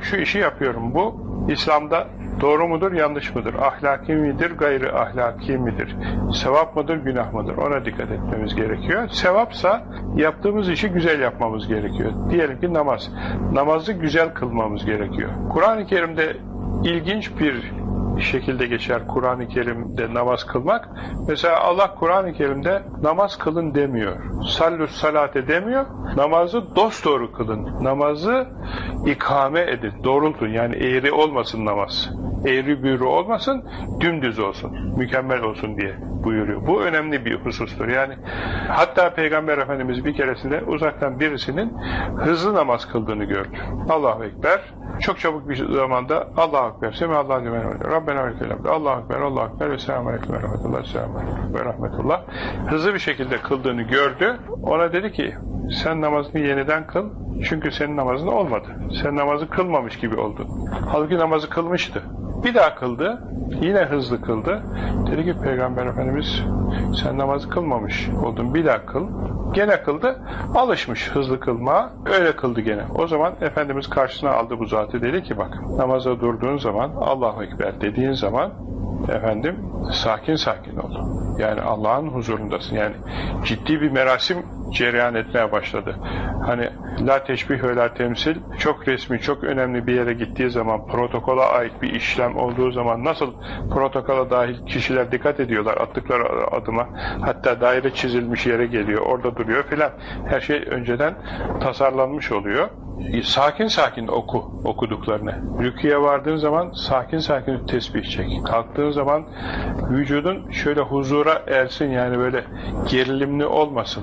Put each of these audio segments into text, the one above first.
şu işi yapıyorum. Bu İslam'da doğru mudur, yanlış mıdır? Ahlaki midir, gayri ahlaki midir? Sevap mıdır, günah mıdır? Ona dikkat etmemiz gerekiyor. Sevapsa yaptığımız işi güzel yapmamız gerekiyor. Diyelim ki namaz. Namazı güzel kılmamız gerekiyor. Kur'an-ı Kerim'de ilginç bir şekilde geçer Kur'an-ı Kerim'de namaz kılmak. Mesela Allah Kur'an-ı Kerim'de namaz kılın demiyor. Sallus salate demiyor. Namazı dosdoğru kılın. Namazı ikame edin. Doğrultun. Yani eğri olmasın namaz. Eğri büğrü olmasın, dümdüz olsun. Mükemmel olsun diye buyuruyor. Bu önemli bir husustur. Yani hatta Peygamber Efendimiz bir keresinde uzaktan birisinin hızlı namaz kıldığını gördü. Allahu Ekber. Çok çabuk bir zamanda Allahu Ekber, Semihallahü limen hamidah, Rabbena ve lekal hamd, Allahu Ekber, Allahu Ekber ve selamun aleyküm ve rahmetullah, selamun aleyküm ve rahmetullah. Hızlı bir şekilde kıldığını gördü. Ona dedi ki, sen namazını yeniden kıl, çünkü senin namazın olmadı. Sen namazı kılmamış gibi oldun. Halbuki namazı kılmıştı. Bir daha kıldı, yine hızlı kıldı. Dedi ki Peygamber Efendimiz, sen namazı kılmamış oldun, bir daha kıl. Gene kıldı, alışmış hızlı kılmaya, öyle kıldı gene. O zaman Efendimiz karşısına aldı bu zatı, dedi ki bak, namaza durduğun zaman, Allahu Ekber dediğin zaman, efendim, sakin sakin ol. Yani Allah'ın huzurundasın. Yani ciddi bir merasim cereyan etmeye başladı. Hani la teşbih ve la temsil, çok resmi, çok önemli bir yere gittiği zaman, protokola ait bir işlem olduğu zaman nasıl protokola dahil kişiler dikkat ediyorlar attıkları adıma, hatta daire çizilmiş yere geliyor, orada duruyor filan. Her şey önceden tasarlanmış oluyor. Sakin sakin okuduklarını. Rüküye vardığın zaman sakin sakin tesbih çek. Kalktığın zaman vücudun şöyle huzura ersin, yani böyle gerilimli olmasın.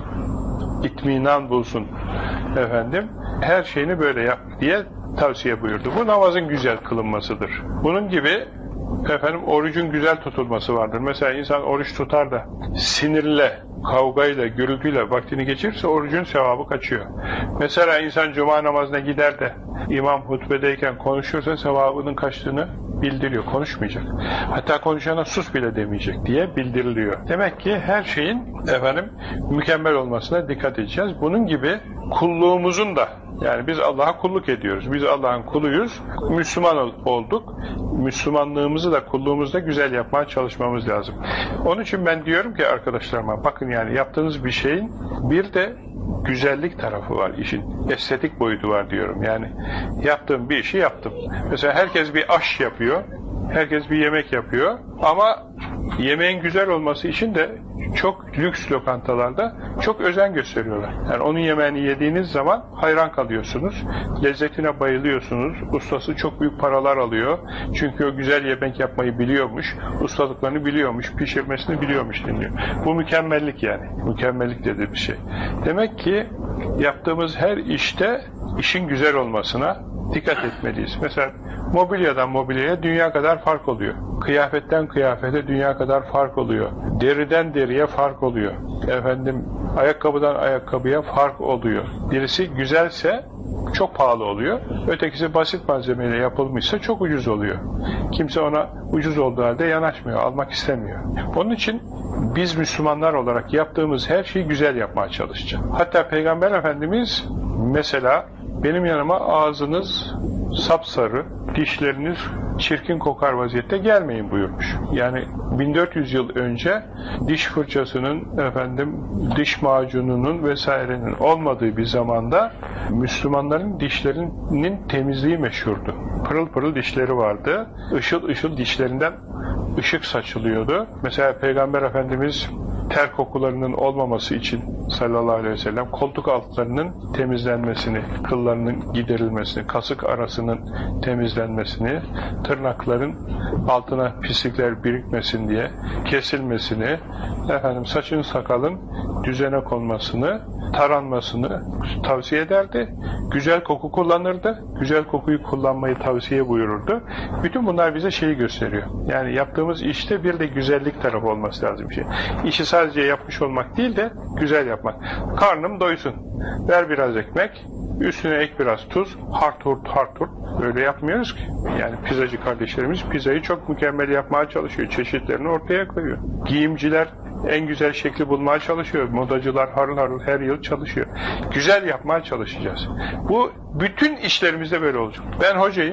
İtminan bulsun. Efendim, her şeyini böyle yap diye tavsiye buyurdu. Bu namazın güzel kılınmasıdır. Bunun gibi efendim orucun güzel tutulması vardır. Mesela insan oruç tutar da sinirle, kavgayla, gürültüyle vaktini geçirirse orucun sevabı kaçıyor. Mesela insan cuma namazına gider de imam hutbedeyken konuşursa sevabının kaçtığını bildiriyor. Konuşmayacak. Hatta konuşana sus bile demeyecek diye bildiriliyor. Demek ki her şeyin efendim mükemmel olmasına dikkat edeceğiz. Bunun gibi kulluğumuzun da, yani biz Allah'a kulluk ediyoruz. Biz Allah'ın kuluyuz. Müslüman olduk. Müslümanlığımızı da kulluğumuzu da güzel yapmaya çalışmamız lazım. Onun için ben diyorum ki arkadaşlarıma, bakın yani yaptığınız bir şeyin bir de güzellik tarafı var işin. Estetik boyutu var diyorum. Yani yaptığım bir işi yaptım. Mesela herkes bir aş yapıyor. Herkes bir yemek yapıyor. Ama yemeğin güzel olması için de çok lüks lokantalarda çok özen gösteriyorlar. Yani onun yemeğini yediğiniz zaman hayran kalıyorsunuz. Lezzetine bayılıyorsunuz. Ustası çok büyük paralar alıyor. Çünkü o güzel yemek yapmayı biliyormuş. Ustalıklarını biliyormuş. Pişirmesini biliyormuş deniyor. Bu mükemmellik yani. Mükemmellik dediği bir şey. Demek ki yaptığımız her işte işin güzel olmasına dikkat etmeliyiz. Mesela mobilyadan mobilyaya dünya kadar fark oluyor. Kıyafetten kıyafete dünya kadar fark oluyor. Deriden deriye fark oluyor. Efendim, ayakkabıdan ayakkabıya fark oluyor. Birisi güzelse çok pahalı oluyor. Ötekisi basit malzemeyle yapılmışsa çok ucuz oluyor. Kimse ona ucuz olduğu halde yanaşmıyor, almak istemiyor. Onun için biz Müslümanlar olarak yaptığımız her şeyi güzel yapmaya çalışacağız. Hatta Peygamber Efendimiz mesela benim yanıma ağzınız sapsarı, dişleriniz çirkin kokar vaziyette gelmeyin buyurmuş. Yani 1400 yıl önce diş fırçasının, efendim, diş macununun vesairenin olmadığı bir zamanda Müslümanların dişlerinin temizliği meşhurdu. Pırıl pırıl dişleri vardı. Işıl ışıl dişlerinden ışık saçılıyordu. Mesela Peygamber Efendimiz ter kokularının olmaması için sallallahu aleyhi ve sellem koltuk altlarının temizlenmesini, kıllarının giderilmesini, kasık arasının temizlenmesini, tırnakların altına pislikler birikmesin diye kesilmesini, efendim saçın sakalın düzene konmasını, taranmasını tavsiye ederdi. Güzel koku kullanırdı. Güzel kokuyu kullanmayı tavsiye buyururdu. Bütün bunlar bize şeyi gösteriyor. Yani yaptığımız işte bir de güzellik tarafı olması lazım bir şey. İşi sadece yapmış olmak değil de güzel yapmak. Karnım doysun. Ver biraz ekmek, üstüne ek biraz tuz, harturt harturt. Öyle yapmıyoruz ki. Yani pizzacı kardeşlerimiz pizzayı çok mükemmel yapmaya çalışıyor. Çeşitlerini ortaya koyuyor. Giyimciler en güzel şekli bulmaya çalışıyor. Modacılar harıl harıl her yıl çalışıyor. Güzel yapmaya çalışacağız. Bu bütün işlerimizde böyle olacak. Ben hocayım.